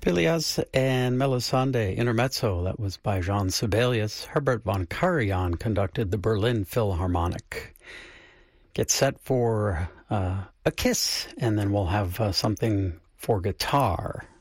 Phileas and Melisande Intermezzo, that was by Jean Sibelius. Herbert von Karajan conducted the Berlin Philharmonic. Get set for a kiss, and then we'll have something for guitar.